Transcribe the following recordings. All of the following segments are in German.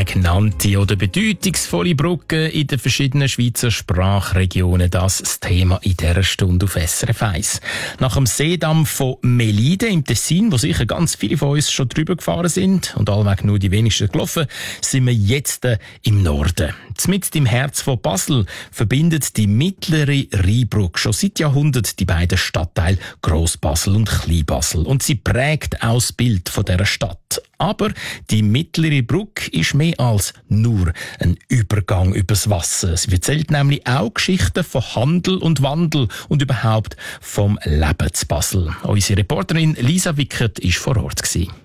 prägnante oder bedeutungsvolle Brücken in den verschiedenen Schweizer Sprachregionen, das Thema in dieser Stunde auf SRF 1. Nach dem Seedamm von Melide im Tessin, wo sicher ganz viele von uns schon drüber gefahren sind und allweg nur die wenigsten gelaufen, sind wir jetzt im Norden. Mitten im Herz von Basel verbindet die mittlere Rheinbrücke schon seit Jahrhunderten die beiden Stadtteile Gross-Basel und Klein-Basel. Und sie prägt auch das Bild von dieser Stadt. Aber die mittlere Brücke ist mehr als nur ein Übergang übers Wasser. Sie erzählt nämlich auch Geschichten von Handel und Wandel und überhaupt vom Leben zu Basel. Unsere Reporterin Lisa Wickert war vor Ort.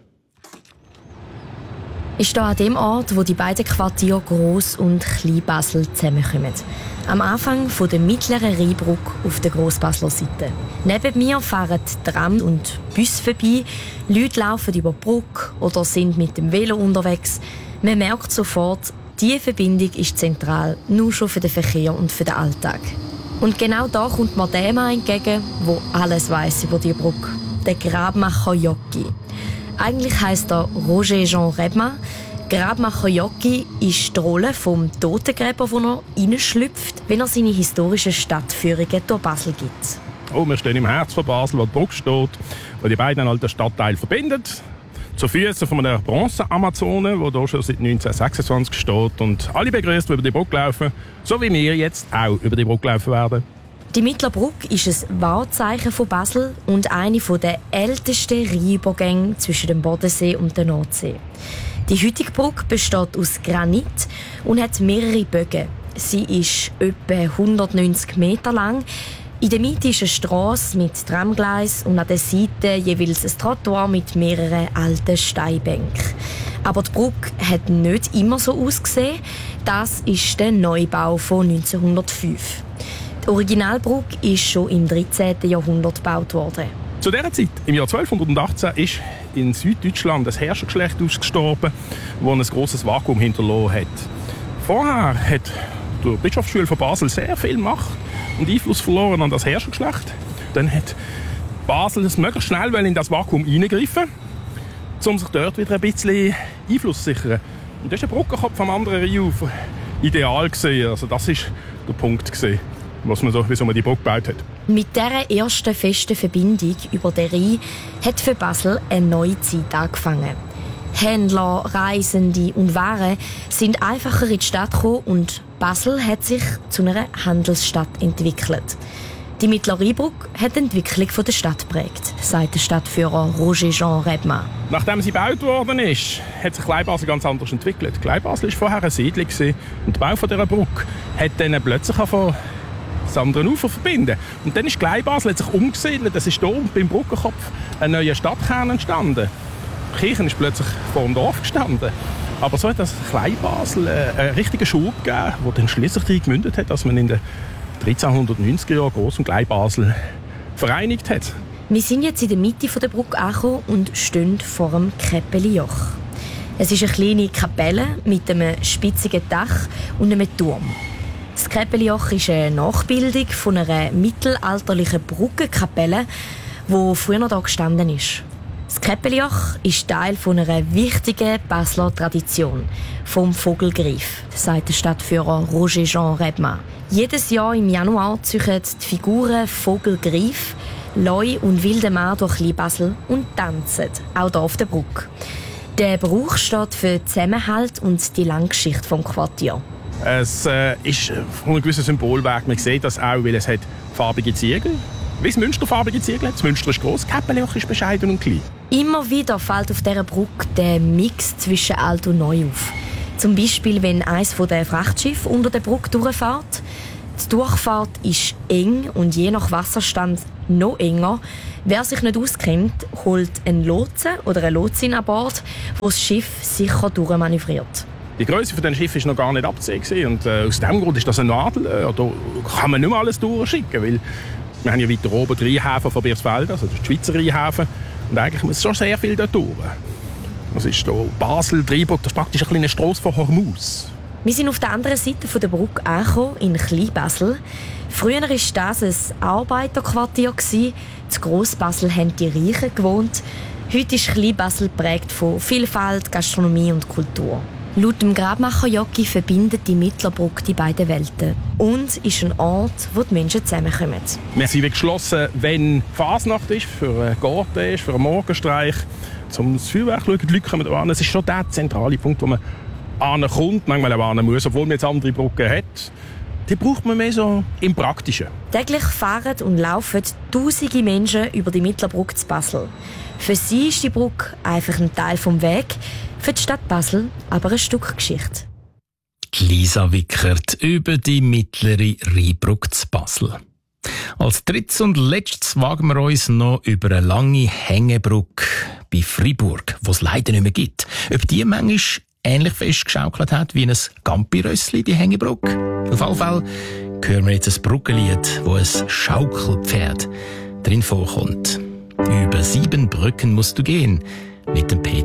Ich stehe an dem Ort, wo die beiden Quartiere Gross- und Klein-Basel zusammenkommen. Am Anfang von der mittleren Rheinbrücke auf der Gross-Basler Seite. Neben mir fahren Tram und Bus vorbei, Leute laufen über die Brücke oder sind mit dem Velo unterwegs. Man merkt sofort, diese Verbindung ist zentral, nur schon für den Verkehr und für den Alltag. Und genau da kommt mir der Mann entgegen, der alles weiss über die Brücke. Der Grabmacher Jocki. Eigentlich heisst er Roger Jean Rebma. Grabmacher Jocki ist die Rolle vom Totengräber, wo er reinschlüpft, wenn er seine historischen Stadtführungen durch Basel gibt. Wir stehen im Herz von Basel, wo die Brücke steht, die beiden alten Stadtteile verbindet. Zu Füßen von einer Bronze-Amazone, die hier schon seit 1926 steht und alle begrüßt, die über die Brücke laufen, so wie wir jetzt auch über die Brücke laufen werden. Die Mittlere Brücke ist ein Wahrzeichen von Basel und eine der ältesten Rheinübergänge zwischen dem Bodensee und der Nordsee. Die heutige Brücke besteht aus Granit und hat mehrere Bögen. Sie ist etwa 190 Meter lang. In der Mitte ist eine Strasse mit Tramgleis und an der Seite jeweils ein Trottoir mit mehreren alten Steinbänken. Aber die Brücke hat nicht immer so ausgesehen. Das ist der Neubau von 1905. Die Originalbrücke ist schon im 13. Jahrhundert gebaut worden. Zu dieser Zeit, im Jahr 1218, ist in Süddeutschland ein Herrschergeschlecht ausgestorben, das ein grosses Vakuum hinterlassen hat. Vorher hat die Wirtschaftsschule von Basel sehr viel Macht und Einfluss verloren an das Herrschergeschlecht. Dann hat Basel es möglichst schnell in das Vakuum hineingreifen, um sich dort wieder ein bisschen Einfluss zu sichern. Und das ist ein Brückenkopf am anderen Rheinufer ideal gesehen. Also das ist der Punkt gesehen, wieso man die Brücke gebaut hat. Mit dieser ersten festen Verbindung über den Rhein hat für Basel eine neue Zeit angefangen. Händler, Reisende und Waren sind einfacher in die Stadt gekommen und Basel hat sich zu einer Handelsstadt entwickelt. Die Mittlere Rheinbrücke hat die Entwicklung der Stadt geprägt, sagt der Stadtführer Roger Jean Rebma. Nachdem sie gebaut worden ist, hat sich Kleinbasel ganz anders entwickelt. Kleinbasel war vorher eine Siedlung und der Bau dieser Brücke hat dann plötzlich das andere Ufer verbinden. Und dann ist Kleinbasel sich umgesiedelt. Es ist hier beim Brückenkopf ein neuer Stadtkern entstanden. Die Kirche ist plötzlich vor dem Dorf gestanden. Aber so hat das Kleinbasel einen richtigen Schub gegeben, der dann schliesslich darin gemündet hat, dass man in den 1390er Jahren Gross- und Kleinbasel vereinigt hat. Wir sind jetzt in der Mitte der Brücke angekommen und stehen vor dem Käppeli-Joch. Es ist eine kleine Kapelle mit einem spitzigen Dach und einem Turm. Das Käppeli-Joch ist eine Nachbildung von einer mittelalterlichen Brückenkapelle, die früher hier gestanden ist. Das Käppeli-Joch ist Teil einer wichtigen Basler Tradition, vom Vogelgriff, sagt der Stadtführer Roger Jean Rebma. Jedes Jahr im Januar ziehen die Figuren Vogelgriff, Leu und wilde Mann durch Klein-Basel und tanzen, auch hier auf der Brücke. Der Brauch steht für Zusammenhalt und die lange Geschichte des Quartiers. Es ist von einem gewissen Symbolwert. Man sieht das auch, weil es hat farbige Ziegel. Wie das Münster farbige Ziegel hat. Das Münster ist gross, das Käppeli-Joch ist bescheiden und klein. Immer wieder fällt auf dieser Brücke der Mix zwischen alt und neu auf. Zum Beispiel, wenn eines der Frachtschiffe unter der Brücke durchfährt. Die Durchfahrt ist eng und je nach Wasserstand noch enger. Wer sich nicht auskennt, holt einen Lotsen oder eine Lotsin an Bord, der das Schiff sicher durchmanövriert. Die Größe von Schiff war noch gar nicht abzusehen. Und aus diesem Grund ist das ein Nadelöhr. Da kann man nicht mehr alles durchschicken. Weil wir haben ja weiter oben den Rheinhafen von Birsfeld, also den Schweizer Rheinhafen. Und eigentlich muss schon sehr viel dort durch. Das ist hier Basel, Rheinbrücke, das ist praktisch eine kleine Strasse von Hormuz. Wir sind auf der anderen Seite der Brücke angekommen, in Klein-Basel. Früher war das ein Arbeiterquartier. In Gross-Basel haben die Reichen gewohnt. Heute ist Klein-Basel geprägt von Vielfalt, Gastronomie und Kultur. Laut dem Grabmacher Jocki verbindet die Mittlerbrücke die beiden Welten und ist ein Ort, wo die Menschen zusammenkommen. Wir sind geschlossen, wenn Fasnacht ist, für einen Garten ist, für einen Morgenstreich, zum das Feuerwerk zu schauen. Die Leute kommen an. Es ist schon der zentrale Punkt, wo man ankommt, manchmal auch an muss, obwohl man jetzt andere Brücken hat. Die braucht man mehr so im Praktischen. Täglich fahren und laufen tausende Menschen über die Mittlerbrücke zu Basel. Für sie ist die Brücke einfach ein Teil vom Weg, für die Stadt Basel aber ein Stück Geschichte. Lisa Wickert über die mittlere Rheinbrücke zu Basel. Als drittes und letztes wagen wir uns noch über eine lange Hängebrücke bei Fribourg, die es leider nicht mehr gibt. Ob die manchmal ähnlich festgeschaukelt hat wie ein Gampi-Rössli, die Hängebrücke. Auf jeden Fall hören wir jetzt ein Brückenlied, wo ein Schaukelpferd drin vorkommt. Über 7 Brücken musst du gehen mit dem Peter